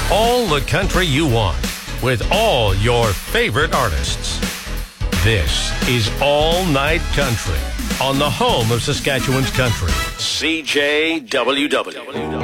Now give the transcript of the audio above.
All the country you want with all your favorite artists. This is All Night Country on the home of Saskatchewan's country, CJWW.